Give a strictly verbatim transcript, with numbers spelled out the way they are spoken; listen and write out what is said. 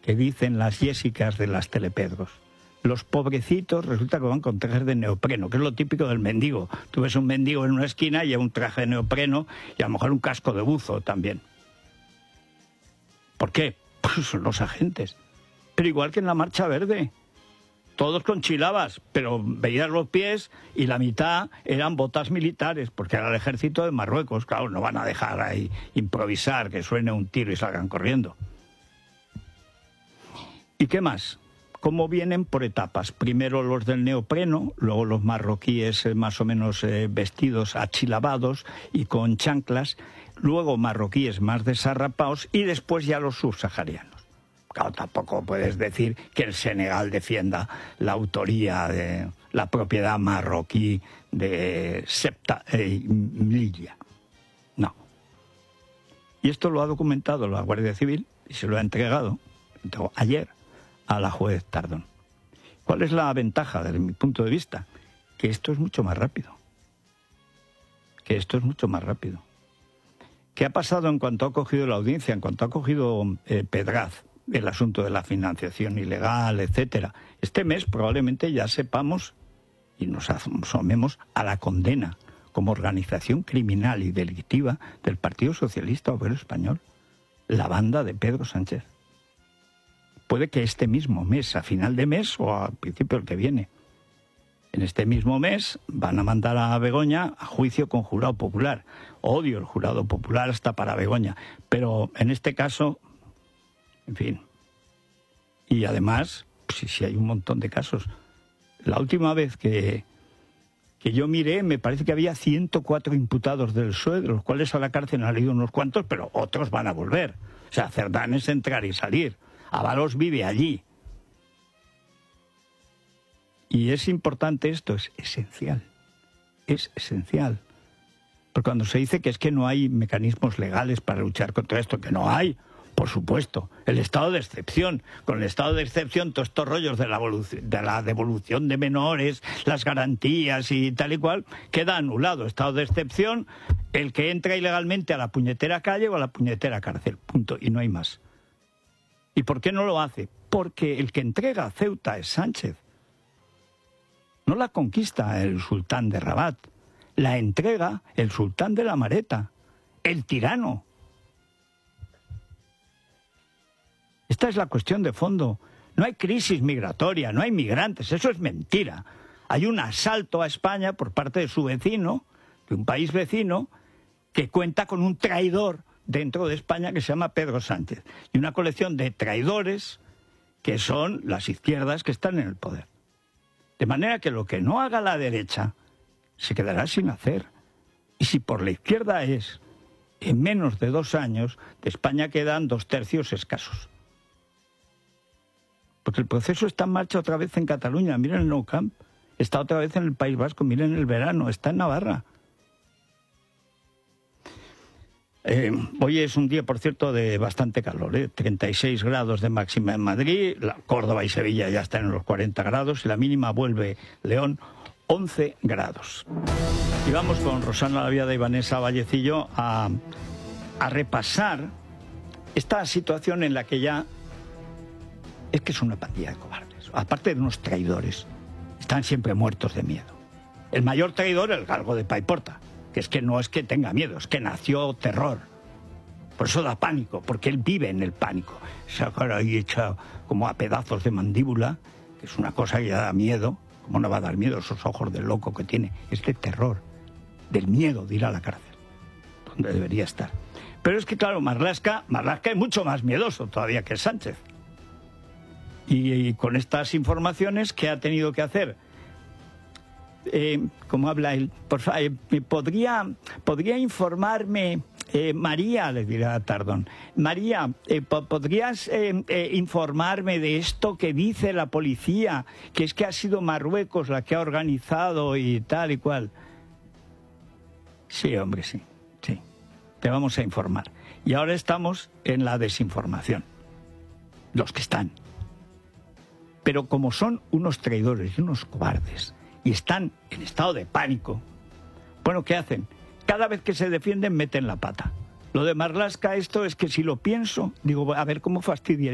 que dicen las Jessicas de las Telepedros. Los pobrecitos resulta que van con trajes de neopreno, que es lo típico del mendigo. Tú ves un mendigo en una esquina y lleva un traje de neopreno y a lo mejor un casco de buzo también. ¿Por qué? Pues son los agentes. Pero igual que en la Marcha Verde. Todos con chilabas, pero veías los pies y la mitad eran botas militares, porque era el ejército de Marruecos. Claro, no van a dejar ahí improvisar, que suene un tiro y salgan corriendo. ¿Y qué más? ¿Cómo vienen? Por etapas. Primero los del neopreno, luego los marroquíes eh, más o menos eh, vestidos achilabados y con chanclas, luego marroquíes más desarrapados y después ya los subsaharianos. Claro, tampoco puedes decir que el Senegal defienda la autoría de la propiedad marroquí de Septa eh, Melilla. No. Y esto lo ha documentado la Guardia Civil y se lo ha entregado ayer a la juez Tardón. ¿Cuál es la ventaja desde mi punto de vista? Que esto es mucho más rápido. Que esto es mucho más rápido. ¿Qué ha pasado en cuanto ha cogido la audiencia, en cuanto ha cogido eh, Pedraz, el asunto de la financiación ilegal, etcétera? Este mes probablemente ya sepamos y nos asomemos a la condena como organización criminal y delictiva del Partido Socialista Obrero Español, la banda de Pedro Sánchez. Puede que este mismo mes, a final de mes o a principio del que viene, en este mismo mes van a mandar a Begoña a juicio con jurado popular. Odio el jurado popular hasta para Begoña, pero en este caso, en fin. Y además, sí, sí hay un montón de casos. La última vez que, que yo miré, me parece que había ciento cuatro imputados del P S O E, de los cuales a la cárcel han ido unos cuantos, pero otros van a volver. O sea, Cerdán es entrar y salir. Ábalos vive allí. Y es importante esto, es esencial. Es esencial. Porque cuando se dice que es que no hay mecanismos legales para luchar contra esto, que no hay, por supuesto, el estado de excepción. Con el estado de excepción, todos estos rollos de la, de la devolución de menores, las garantías y tal y cual, queda anulado. Estado de excepción, el que entra ilegalmente a la puñetera calle o a la puñetera cárcel. Punto. Y no hay más. ¿Y por qué no lo hace? Porque el que entrega a Ceuta es Sánchez. No la conquista el sultán de Rabat. La entrega el sultán de la Mareta, el tirano. Esta es la cuestión de fondo. No hay crisis migratoria, no hay migrantes, eso es mentira. Hay un asalto a España por parte de su vecino, de un país vecino, que cuenta con un traidor dentro de España que se llama Pedro Sánchez. Y una colección de traidores que son las izquierdas que están en el poder. De manera que lo que no haga la derecha se quedará sin hacer. Y si por la izquierda es, en menos de dos años, de España quedan dos tercios escasos. Porque el proceso está en marcha otra vez en Cataluña. Miren el Nou Camp. Está otra vez en el País Vasco. Miren el verano. Está en Navarra. Eh, hoy es un día, por cierto, de bastante calor, ¿eh? treinta y seis grados de máxima en Madrid, la, Córdoba y Sevilla ya están en los cuarenta grados y la mínima vuelve León, once grados. Y vamos con Rosana Laviada y Vanessa Vallecillo a, a repasar esta situación en la que ya es que es una pandilla de cobardes, aparte de unos traidores, están siempre muertos de miedo. El mayor traidor, el galgo de Paiporta, que es que no es que tenga miedo, es que nació terror. Por eso da pánico, porque él vive en el pánico. Esa cara ahí hecha como a pedazos de mandíbula, que es una cosa que ya da miedo. ¿Cómo no va a dar miedo esos ojos del loco que tiene? Es de terror, del miedo de ir a la cárcel, donde debería estar. Pero es que, claro, Marlaska, Marlaska es mucho más miedoso todavía que Sánchez. Y, y con estas informaciones, ¿qué ha tenido que hacer? Eh, ¿Cómo habla él? Por favor, eh, ¿podría, ¿podría informarme, eh, María, le dirá Tardón, María, eh, ¿podrías eh, eh, informarme de esto que dice la policía, que es que ha sido Marruecos la que ha organizado y tal y cual? Sí, hombre, sí, sí, te vamos a informar. Y ahora estamos en la desinformación, los que están. Pero como son unos traidores y unos cobardes, y están en estado de pánico, bueno, ¿qué hacen? Cada vez que se defienden meten la pata. Lo de Marlaska, esto es que si lo pienso, digo, a ver cómo fastidia.